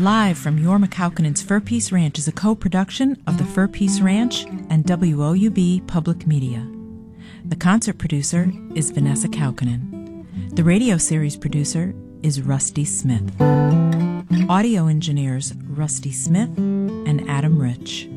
Live from Yorma Kaukonen's Fur Peace Ranch is a co-production of the Fur Peace Ranch and WOUB Public Media. The concert producer is Vanessa Kaukonen. The radio series producer is Rusty Smith. Audio engineers Rusty Smith and Adam Rich.